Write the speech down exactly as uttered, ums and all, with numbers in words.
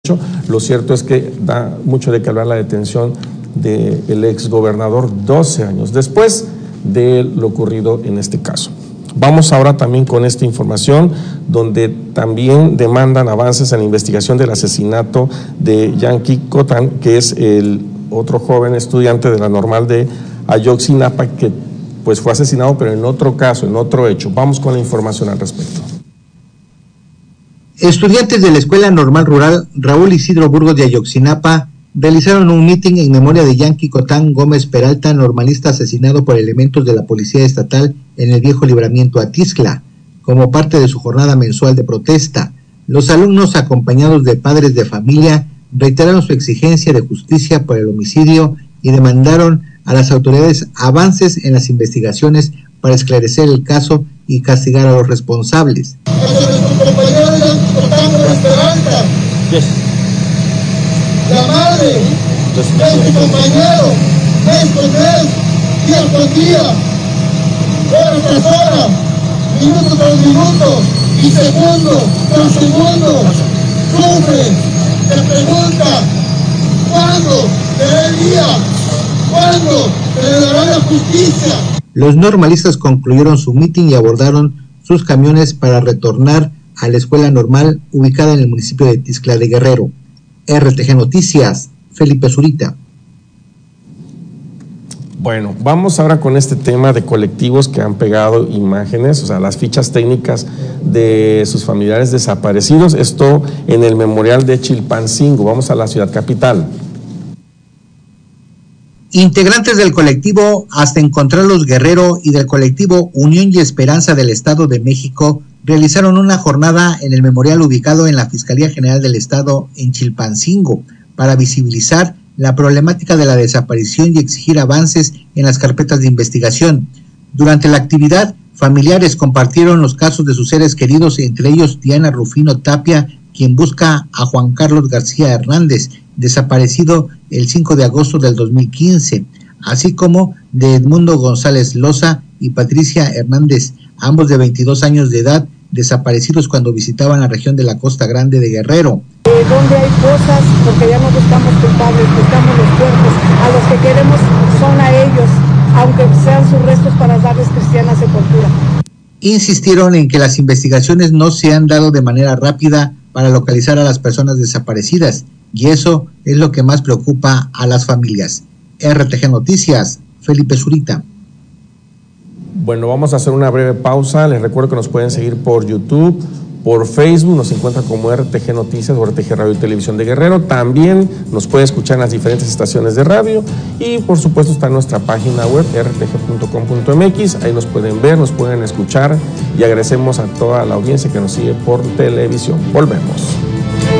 Lo cierto es que da mucho de qué hablar la detención del exgobernador doce años después de lo ocurrido en este caso. Vamos ahora también con esta información donde también demandan avances en la investigación del asesinato de Yankee Cotán, que es el otro joven estudiante de la normal de Ayotzinapa que pues fue asesinado, pero en otro caso, en otro hecho. Vamos con la información al respecto. Estudiantes de la Escuela Normal Rural Raúl Isidro Burgos de Ayotzinapa realizaron un mitin en memoria de Yankee Cotán Gómez Peralta, normalista asesinado por elementos de la Policía Estatal en el Viejo Libramiento Atixtla, como parte de su jornada mensual de protesta. Los alumnos, acompañados de padres de familia, reiteraron su exigencia de justicia por el homicidio y demandaron a las autoridades avances en las investigaciones para esclarecer el caso y castigar a los responsables. Yes. La madre de su compañero, mes con mes, día con día, hora tras hora, minuto tras minuto y segundo tras segundo, sufre, se pregunta, ¿cuándo será el día? ¿Cuándo se le dará la justicia? Los normalistas concluyeron su mitin y abordaron sus camiones para retornar a la escuela normal ubicada en el municipio de Tixtla de Guerrero. R T G Noticias, Felipe Zurita. Bueno, vamos ahora con este tema de colectivos que han pegado imágenes, o sea, las fichas técnicas de sus familiares desaparecidos, esto en el memorial de Chilpancingo. Vamos a la ciudad capital. Integrantes del colectivo Hasta Encontrarlos Guerrero y del colectivo Unión y Esperanza del Estado de México realizaron una jornada en el memorial ubicado en la Fiscalía General del Estado en Chilpancingo para visibilizar la problemática de la desaparición y exigir avances en las carpetas de investigación. Durante la actividad, familiares compartieron los casos de sus seres queridos, entre ellos Diana Rufino Tapia, quien busca a Juan Carlos García Hernández, desaparecido el cinco de agosto del dos mil quince, así como de Edmundo González Loza y Patricia Hernández, ambos de veintidós años de edad, desaparecidos cuando visitaban la región de la Costa Grande de Guerrero. Eh, donde hay cosas, porque ya no buscamos culpables, buscamos los cuerpos, a los que queremos son a ellos, aunque sean sus restos para darles cristiana sepultura. Insistieron en que las investigaciones no se han dado de manera rápida para localizar a las personas desaparecidas, y eso es lo que más preocupa a las familias. R T G Noticias, Felipe Zurita. Bueno, vamos a hacer una breve pausa. Les recuerdo que nos pueden seguir por YouTube, por Facebook, nos encuentran como R T G Noticias o R T G Radio y Televisión de Guerrero. También nos pueden escuchar en las diferentes estaciones de radio y por supuesto está en nuestra página web r t g punto com punto m x. Ahí nos pueden ver, nos pueden escuchar y agradecemos a toda la audiencia que nos sigue por televisión. Volvemos.